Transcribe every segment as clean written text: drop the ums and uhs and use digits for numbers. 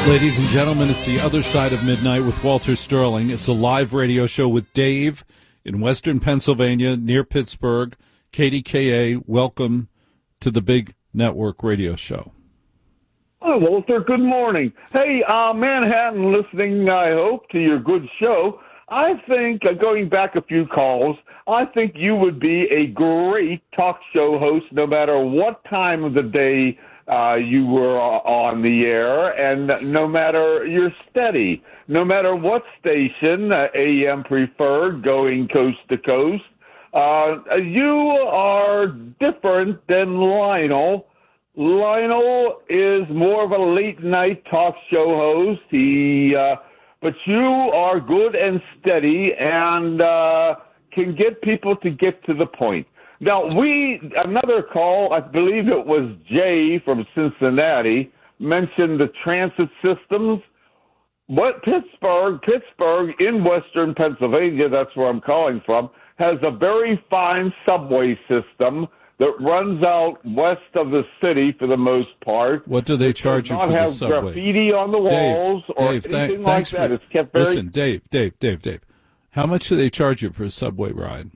Ladies and gentlemen, it's The Other Side of Midnight with Walter Sterling. It's a live radio show with Dave in Western Pennsylvania near Pittsburgh. KDKA, welcome to the big network radio show. Hi, Walter. Good morning. Hey, Manhattan listening, I hope, to your good show. I think, going back a few calls, I think you would be a great talk show host no matter what time of the day you were on the air, and no matter you're steady, no matter what station, AM preferred, going coast to coast, you are different than Lionel. Lionel is more of a late night talk show host. But you are good and steady and can get people to get to the point. Now, another call, I believe it was Jay from Cincinnati, mentioned the transit systems. What Pittsburgh in Western Pennsylvania, that's where I'm calling from, has a very fine subway system that runs out west of the city for the most part. What do they charge you for the subway? Not have graffiti on the walls or anything like that. It's kept very... Listen, Dave. How much do they charge you for a subway ride?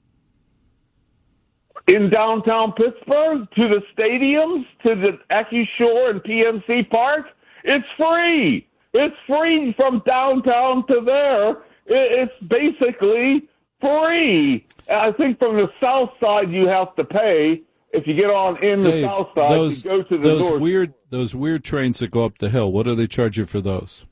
In downtown Pittsburgh, to the stadiums, to the AccuShore and PNC Park, it's free. It's free from downtown to there. It's basically free. I think from the south side you have to pay. If you get on in the south side, you go to the north. Those weird trains that go up the hill, what do they charge you for those?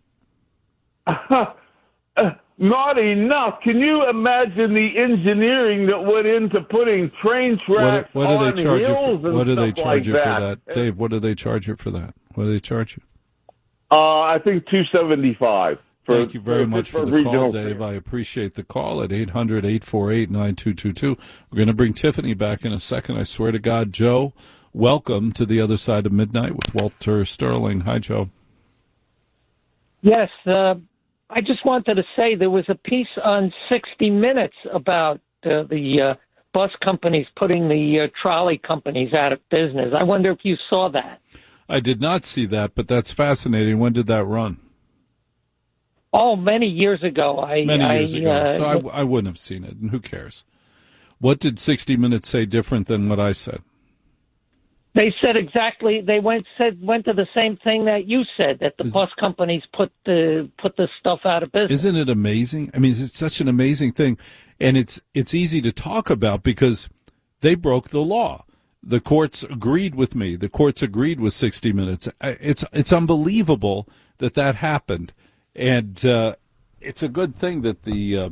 Not enough. Can you imagine the engineering that went into putting train tracks on hills and What do they stuff charge you like for that? Dave, what do they charge you for that? What do they charge you? I think $275. Thank you very much for the call, Dave. I appreciate the call at 800-848-9222. We're going to bring Tiffany back in a second, I swear to God. Joe, welcome to The Other Side of Midnight with Walter Sterling. Hi, Joe. Yes, I just wanted to say there was a piece on 60 Minutes about the bus companies putting the trolley companies out of business. I wonder if you saw that. I did not see that, but that's fascinating. When did that run? Oh, many years ago. Many years ago. So I wouldn't have seen it, and who cares? What did 60 Minutes say different than what I said? They said exactly. They went to the same thing that you said, that the bus companies put the stuff out of business. Isn't it amazing? I mean, it's such an amazing thing, and it's easy to talk about because they broke the law. The courts agreed with me. The courts agreed with 60 Minutes. It's unbelievable that happened, and it's a good thing that the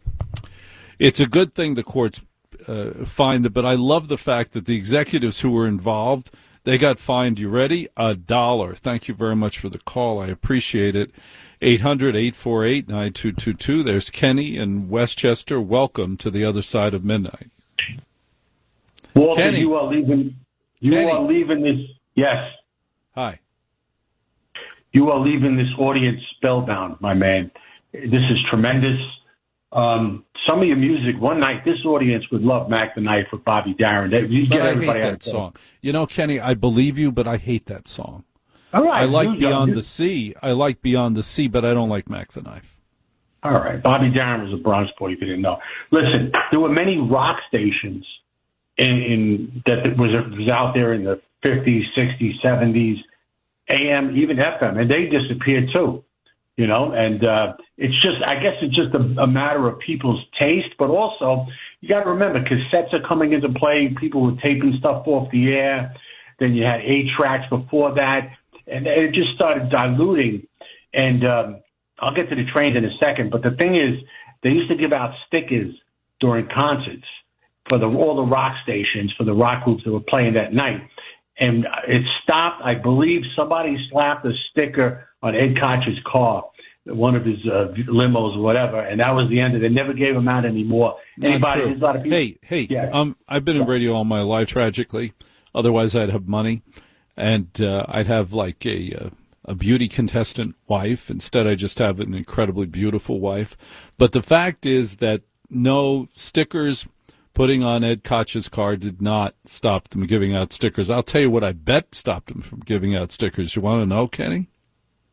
courts fined it. But I love the fact that the executives who were involved, they got fined. You ready? $1. Thank you very much for the call. I appreciate it. 800-848-9222. There's Kenny in Westchester. Welcome to The Other Side of Midnight. Walter, Kenny. you are leaving this. Yes. Hi. You are leaving this audience spellbound, my man. This is tremendous. Some of your music, one night, this audience would love Mac the Knife with Bobby Darin. I hate that song. You know, Kenny, I believe you, but I hate that song. All right. I like Beyond the Sea. I like Beyond the Sea, but I don't like Mac the Knife. All right. Bobby Darin was a Bronx boy, if you didn't know. Listen, there were many rock stations that was out there in the 50s, 60s, 70s, AM, even FM, and they disappeared too, you know, and I guess it's just a matter of people's taste, but also you got to remember cassettes are coming into play. People were taping stuff off the air. Then you had 8-tracks before that, and it just started diluting. And I'll get to the trains in a second, but the thing is, they used to give out stickers during concerts for all the rock stations, for the rock groups that were playing that night. And it stopped. I believe somebody slapped a sticker on Ed Koch's car, one of his limos or whatever, and that was the end of it. They never gave them out anymore. Anybody, there's a lot of people. Hey, yeah. I've been in radio all my life, tragically. Otherwise, I'd have money, and I'd have like a beauty contestant wife. Instead, I just have an incredibly beautiful wife. But the fact is that no stickers putting on Ed Koch's car did not stop them giving out stickers. I'll tell you what I bet stopped them from giving out stickers. You want to know, Kenny?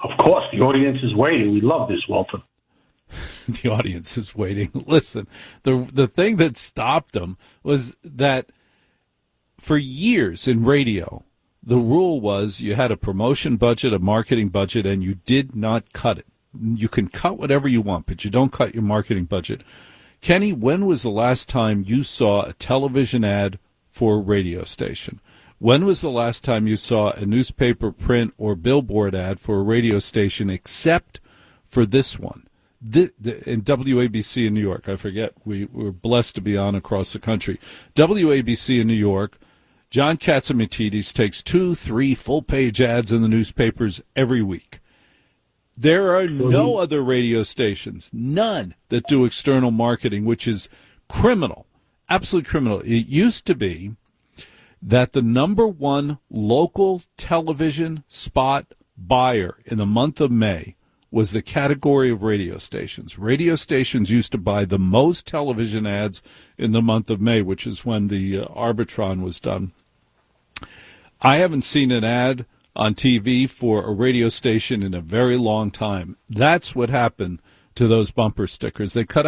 Of course, the audience is waiting. We love this, Walter. The audience is waiting. Listen, the thing that stopped them was that for years in radio, the rule was you had a promotion budget, a marketing budget, and you did not cut it. You can cut whatever you want, but you don't cut your marketing budget. Kenny, when was the last time you saw a television ad for a radio station? When was the last time you saw a newspaper, print, or billboard ad for a radio station except for this one? In WABC in New York, I forget. We were blessed to be on across the country. WABC in New York, John Catsimatidis takes 2-3 full-page ads in the newspapers every week. There are no other radio stations, none, that do external marketing, which is criminal, absolutely criminal. It used to be that the number one local television spot buyer in the month of May was the category of radio stations. Radio stations used to buy the most television ads in the month of May, which is when the Arbitron was done. I haven't seen an ad on TV for a radio station in a very long time. That's what happened to those bumper stickers. They cut